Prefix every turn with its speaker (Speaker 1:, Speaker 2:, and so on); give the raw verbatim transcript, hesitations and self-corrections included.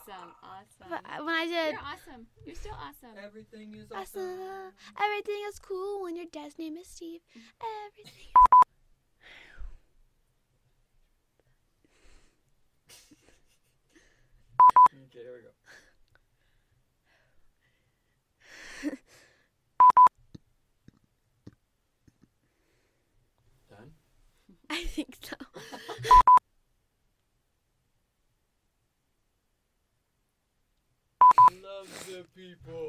Speaker 1: Awesome. Awesome.
Speaker 2: But when I did
Speaker 1: You're awesome. You're still awesome.
Speaker 3: Everything is
Speaker 2: awesome.
Speaker 3: awesome.
Speaker 2: Everything is cool when your dad's name is Steve. Everything
Speaker 3: Okay, here we go. Done?
Speaker 2: I think so.
Speaker 3: Love the people.